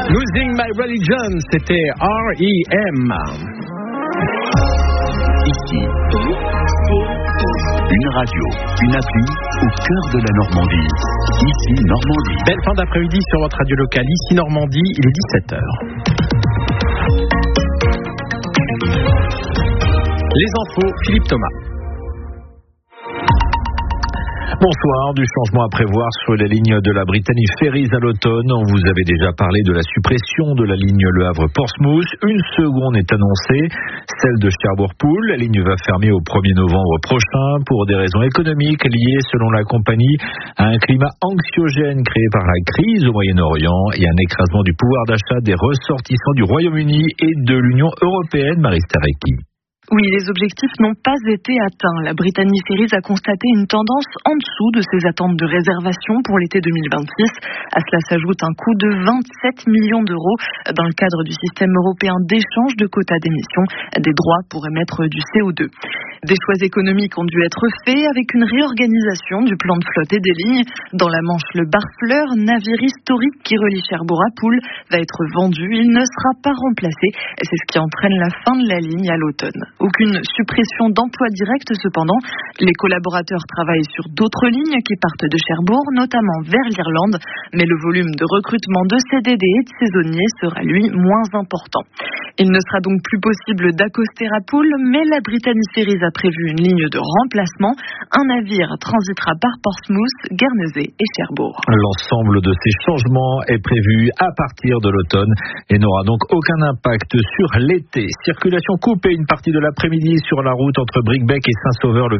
Losing My Religion, c'était R.E.M. Ici, une radio, une appli au cœur de la Normandie. Ici, Normandie. Belle fin d'après-midi sur votre radio locale. Ici, Normandie, il est 17h. Les infos, Philippe Thomas. Bonsoir. Du changement à prévoir sur la ligne de la Brittany Ferries à l'automne. On vous avait déjà parlé de la suppression de la ligne Le Havre-Portsmouth. Une seconde est annoncée, celle de Cherbourg-Pool. La ligne va fermer au 1er novembre prochain pour des raisons économiques liées, selon la compagnie, à un climat anxiogène créé par la crise au Moyen-Orient et un écrasement du pouvoir d'achat des ressortissants du Royaume-Uni et de l'Union européenne. Marie Starecki. Oui, les objectifs n'ont pas été atteints. La Brittany Ferries a constaté une tendance en dessous de ses attentes de réservation pour l'été 2026. À cela s'ajoute un coût de 27 millions d'euros dans le cadre du système européen d'échange de quotas d'émissions, des droits pour émettre du CO2. Des choix économiques ont dû être faits avec une réorganisation du plan de flotte et des lignes. Dans la Manche, le Barfleur, navire historique qui relie Cherbourg à Poole, va être vendu. Il ne sera pas remplacé. C'est ce qui entraîne la fin de la ligne à l'automne. Aucune suppression d'emplois directs cependant. Les collaborateurs travaillent sur d'autres lignes qui partent de Cherbourg, notamment vers l'Irlande. Mais le volume de recrutement de CDD et de saisonniers sera lui moins important. Il ne sera donc plus possible d'accoster à Poole, mais la Brittany Ferries a prévu une ligne de remplacement. Un navire transitera par Portsmouth, Guernesey et Cherbourg. L'ensemble de ces changements est prévu à partir de l'automne et n'aura donc aucun impact sur l'été. Circulation coupée une partie de l'après-midi sur la route entre Bricbec et Saint-Sauveur.